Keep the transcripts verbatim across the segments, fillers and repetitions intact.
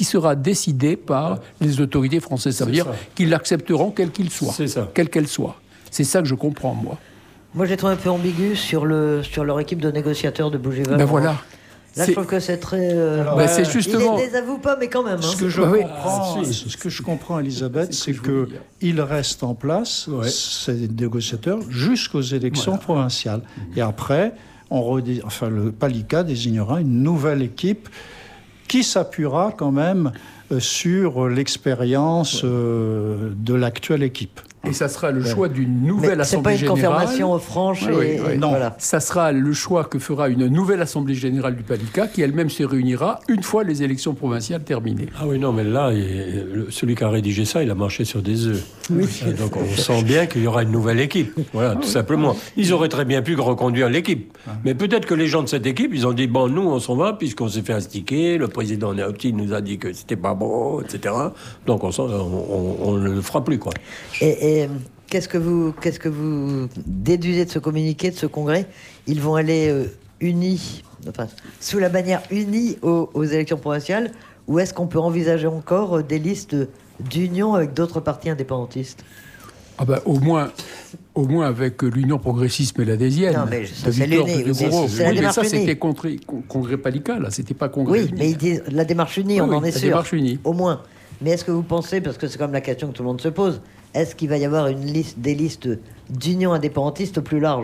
qui sera décidée par les autorités françaises. Ça veut dire ça. Qu'ils l'accepteront quel qu'il soit, C'est ça. quelle qu'elle soit. C'est ça que je comprends, moi. Moi, j'ai trouvé un peu ambigu sur, le, sur leur équipe de négociateurs de Bougival. Ben voilà. Là, je trouve que c'est très... Euh... Alors, ben, c'est justement... Il les désavoue pas, mais quand même. Hein. Ce que je bah, comprends, oui. ce que je comprends, Elisabeth, c'est, c'est qu'ils restent en place, ouais. ces négociateurs, jusqu'aux élections voilà. provinciales. Et après, on redé... enfin, le Palika désignera une nouvelle équipe qui s'appuiera quand même sur l'expérience euh, de l'actuelle équipe. Et ça sera le choix d'une nouvelle Mais assemblée générale. C'est pas une confirmation franche. Oui, et... oui, oui. Non. Voilà. Ça sera le choix que fera une nouvelle assemblée générale du Palika, qui elle-même se réunira une fois les élections provinciales terminées. Ah oui, non, mais là, il, celui qui a rédigé ça, il a marché sur des œufs. Oui. Donc on sent bien qu'il y aura une nouvelle équipe. Voilà, tout simplement. Ils auraient très bien pu reconduire l'équipe. Mais peut-être que les gens de cette équipe, ils ont dit, bon, nous, on s'en va, puisqu'on s'est fait astiquer, le président Naouti nous a dit que c'était pas bon, et cetera. Donc on ne le fera plus, quoi. Et... et... Qu'est-ce que, vous, qu'est-ce que vous déduisez de ce communiqué, de ce congrès ? Ils vont aller euh, unis, enfin, sous la bannière unie aux, aux élections provinciales, ou est-ce qu'on peut envisager encore euh, des listes d'union avec d'autres partis indépendantistes ? Ah ben, au moins, au moins avec l'Union progressiste méladiesienne. Non, mais ça, c'est l'unie. De c'est, c'est oui, la mais ça, unie. C'était congrès, congrès Palika, là, c'était pas congrès. Oui, unie. mais ils disent la démarche unie, oui, on oui, en est la sûr. Démarche unie. Au moins. Mais est-ce que vous pensez, parce que c'est comme la question que tout le monde se pose, est-ce qu'il va y avoir une liste, des listes d'union indépendantistes plus larges ?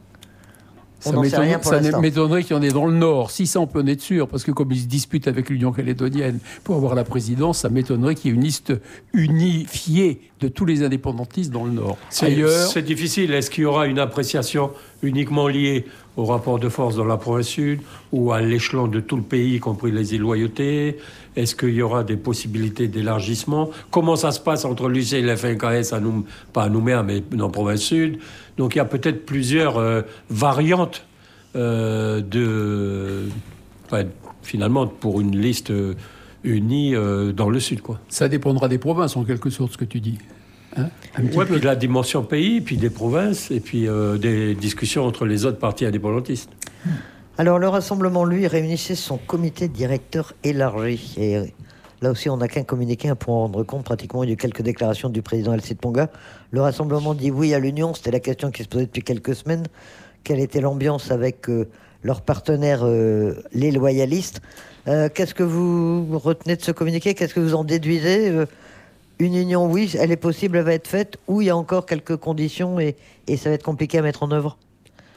On ça n'en sait rien pour ça l'instant. m'étonnerait qu'il y en ait dans le Nord. Si ça, on peut en être sûr, parce que comme ils se disputent avec l'Union calédonienne pour avoir la présidence, ça m'étonnerait qu'il y ait une liste unifiée de tous les indépendantistes dans le Nord. C'est, Ailleurs, c'est difficile. Est-ce qu'il y aura une appréciation uniquement liée au rapport de force dans la province sud ou à l'échelon de tout le pays, y compris les îles Loyauté ? Est-ce qu'il y aura des possibilités d'élargissement ? Comment ça se passe entre l'U C et la F N K S, à Noum, pas à Nouméa, mais dans la province sud ? Donc il y a peut-être plusieurs euh, variantes euh, de, enfin, finalement, pour une liste euh, unie euh, dans le sud, quoi. Ça dépendra des provinces, en quelque sorte, ce que tu dis. Hein, oui, puis de la dimension pays, puis des provinces, et puis euh, des discussions entre les autres partis indépendantistes. Alors, le Rassemblement, lui, réunissait son comité directeur élargi. Et là aussi, on n'a qu'un communiqué pour en rendre compte. Pratiquement, il y a eu quelques déclarations du président Alcide Ponga. Le Rassemblement dit oui à l'Union. C'était la question qui se posait depuis quelques semaines. Quelle était l'ambiance avec euh, leurs partenaires, euh, les loyalistes ? euh, Qu'est-ce que vous retenez de ce communiqué ? Qu'est-ce que vous en déduisez ? euh, Une union, oui, elle est possible, elle va être faite. Ou il y a encore quelques conditions et, et ça va être compliqué à mettre en œuvre. Pierre ?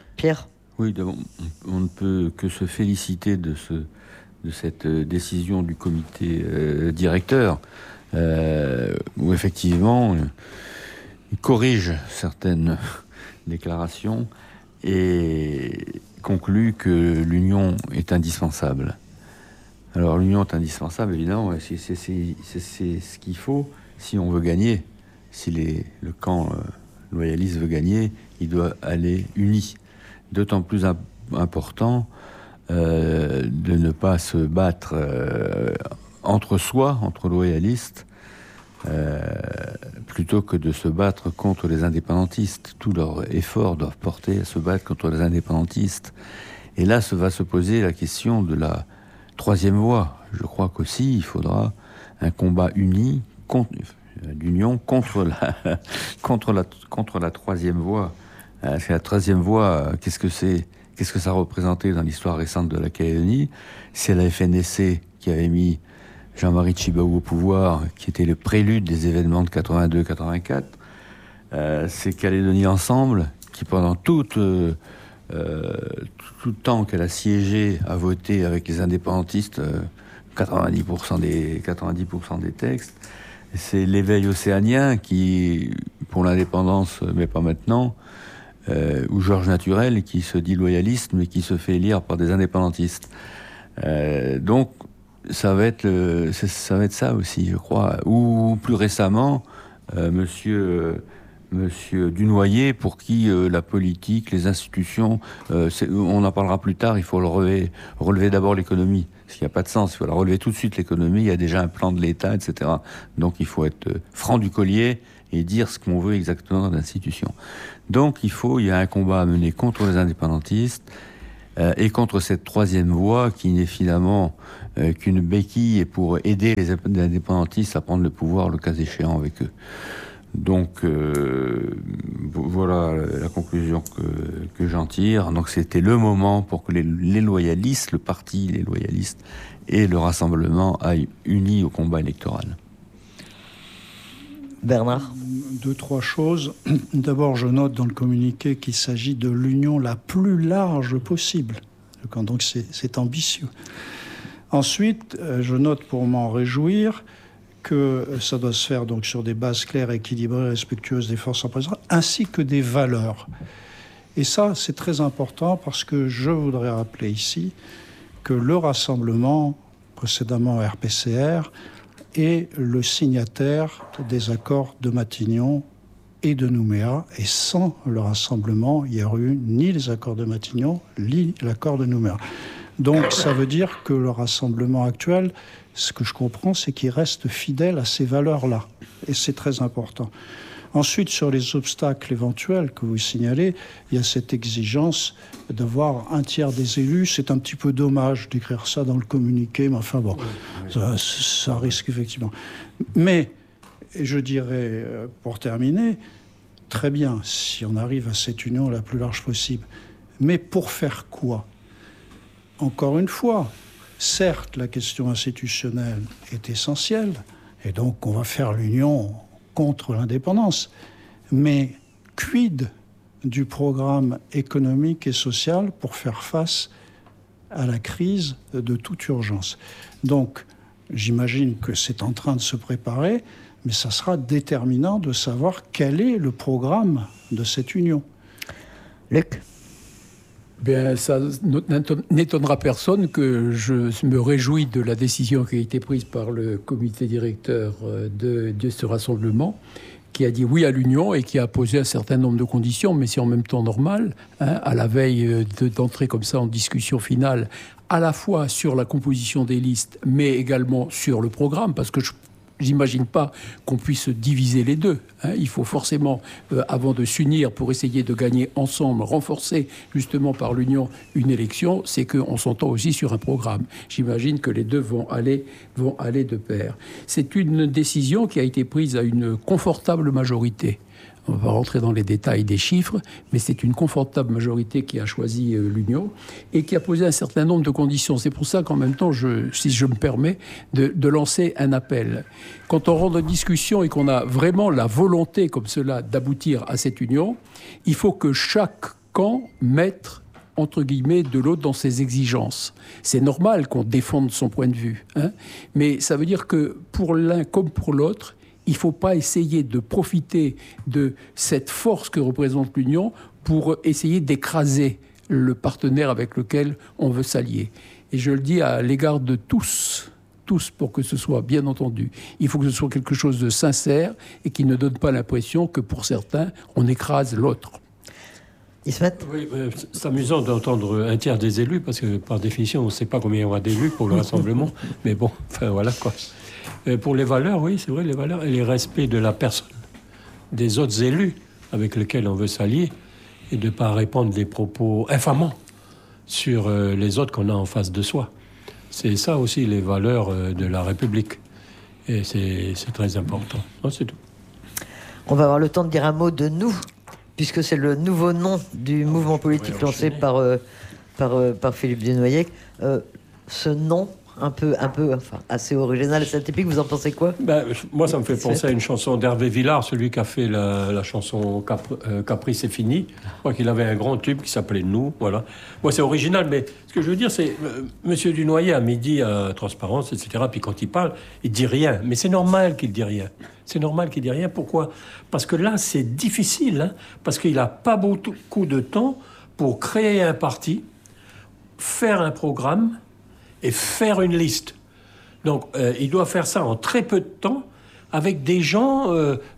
Oui, on ne peut que se féliciter de, ce, de cette décision du comité euh, directeur, euh, où effectivement, il corrige certaines déclarations et conclut que l'union est indispensable. Alors l'union est indispensable, évidemment, c'est, c'est, c'est, c'est, c'est ce qu'il faut si on veut gagner. Si les, le camp euh, loyaliste veut gagner, il doit aller uni. D'autant plus imp- important euh, de ne pas se battre euh, entre soi, entre loyalistes, euh, plutôt que de se battre contre les indépendantistes. Tous leurs efforts doivent porter à se battre contre les indépendantistes. Et là, se va se poser la question de la troisième voie. Je crois qu'aussi, il faudra un combat uni, contre, d'union contre la, contre la, contre la troisième voie. C'est la troisième voie. Qu'est-ce que c'est ? Qu'est-ce que ça représentait dans l'histoire récente de la Calédonie ? C'est la F N D C qui avait mis Jean-Marie Tjibaou au pouvoir, qui était le prélude des événements de quatre-vingt-deux quatre-vingt-quatre. Euh, c'est Calédonie Ensemble qui, pendant tout, euh, tout le temps qu'elle a siégé, a voté avec les indépendantistes euh, quatre-vingt-dix pour cent des, quatre-vingt-dix pour cent des textes. C'est l'éveil océanien qui, pour l'indépendance, mais pas maintenant, Euh, ou Georges Naturel, qui se dit loyaliste, mais qui se fait élire par des indépendantistes. Euh, donc, ça va être, le, ça va être ça aussi, je crois. Ou plus récemment, euh, monsieur, euh, monsieur Dunoyer, pour qui euh, la politique, les institutions, euh, c'est, on en parlera plus tard, il faut le relever, relever d'abord l'économie. Parce qu'il n'y a pas de sens, il faut la relever tout de suite, l'économie, il y a déjà un plan de l'État, et cetera. Donc, il faut être franc du collier et dire ce qu'on veut exactement dans l'institution. Donc il faut, il y a un combat à mener contre les indépendantistes, euh, et contre cette troisième voie qui n'est finalement euh, qu'une béquille pour aider les indépendantistes à prendre le pouvoir le cas échéant avec eux. Donc euh, voilà la conclusion que, que j'en tire. Donc c'était le moment pour que les, les loyalistes, le parti, les loyalistes et le Rassemblement aillent unis au combat électoral. Bernard ? Deux, trois choses. D'abord, je note dans le communiqué qu'il s'agit de l'union la plus large possible. Donc c'est, c'est ambitieux. Ensuite, je note pour m'en réjouir que ça doit se faire donc sur des bases claires, équilibrées, respectueuses des forces en présence, ainsi que des valeurs. Et ça, c'est très important parce que je voudrais rappeler ici que le Rassemblement, précédemment R P C R, est le signataire des accords de Matignon et de Nouméa. Et sans le Rassemblement, il n'y aurait eu ni les accords de Matignon, ni l'accord de Nouméa. Donc ça veut dire que le Rassemblement actuel, ce que je comprends, c'est qu'il reste fidèle à ces valeurs-là. Et c'est très important. Ensuite, sur les obstacles éventuels que vous signalez, il y a cette exigence d'avoir un tiers des élus. C'est un petit peu dommage d'écrire ça dans le communiqué, mais enfin bon, ça, ça risque effectivement. Mais, je dirais, pour terminer, très bien, si on arrive à cette union la plus large possible. Mais pour faire quoi ? Encore une fois, certes, la question institutionnelle est essentielle, et donc on va faire l'union contre l'indépendance. Mais quid du programme économique et social pour faire face à la crise de toute urgence ? Donc, j'imagine que c'est en train de se préparer, mais ça sera déterminant de savoir quel est le programme de cette union. Luc ? Bien, ça n'étonnera personne que je me réjouis de la décision qui a été prise par le comité directeur de, de ce rassemblement, qui a dit oui à l'union et qui a posé un certain nombre de conditions, mais c'est en même temps normal, hein, à la veille de, d'entrer comme ça en discussion finale, à la fois sur la composition des listes, mais également sur le programme, parce que je J'imagine pas qu'on puisse diviser les deux. Hein. Il faut forcément, euh, avant de s'unir pour essayer de gagner ensemble, renforcer justement par l'union une élection, c'est qu'on s'entend aussi sur un programme. J'imagine que les deux vont aller, vont aller de pair. C'est une décision qui a été prise à une confortable majorité. On va rentrer dans les détails des chiffres, mais c'est une confortable majorité qui a choisi euh, l'union et qui a posé un certain nombre de conditions. C'est pour ça qu'en même temps, je, si je me permets, de, de lancer un appel. Quand on rentre en discussion et qu'on a vraiment la volonté comme cela d'aboutir à cette union, il faut que chaque camp mette entre guillemets, de l'autre dans ses exigences. C'est normal qu'on défende son point de vue, hein, mais ça veut dire que pour l'un comme pour l'autre, il ne faut pas essayer de profiter de cette force que représente l'Union pour essayer d'écraser le partenaire avec lequel on veut s'allier. Et je le dis à l'égard de tous, tous pour que ce soit bien entendu. Il faut que ce soit quelque chose de sincère et qui ne donne pas l'impression que pour certains, on écrase l'autre. Ismet ? Oui, c'est amusant d'entendre un tiers des élus, parce que par définition, on ne sait pas combien il y aura d'élus pour le rassemblement. Mais bon, enfin voilà quoi. Pour les valeurs, oui, c'est vrai, les valeurs et les respects de la personne, des autres élus avec lesquels on veut s'allier, et de ne pas répandre des propos infamants sur les autres qu'on a en face de soi. C'est ça aussi les valeurs de la République. Et c'est, c'est très important. Non, c'est tout. On va avoir le temps de dire un mot de nous, puisque c'est le nouveau nom du mouvement politique oui, lancé par, euh, par, euh, par Philippe Dunoyer. Euh, ce nom... un peu, un peu, enfin, assez original et atypique, vous en pensez quoi ? Ben, moi, ça me fait penser à une chanson d'Hervé Villard, celui qui a fait la, la chanson Cap, euh, Capri, c'est fini. Je crois qu'il avait un grand tube qui s'appelait Nous, voilà. Moi, c'est original, mais ce que je veux dire, c'est... Euh, Monsieur Dunoyer, à midi, à Transparence, et cetera, puis quand il parle, il dit rien. Mais c'est normal qu'il dit rien. C'est normal qu'il dit rien. Pourquoi ? Parce que là, c'est difficile, hein, parce qu'il n'a pas beaucoup de temps pour créer un parti, faire un programme, et faire une liste. Donc, euh, il doit faire ça en très peu de temps, avec des gens euh,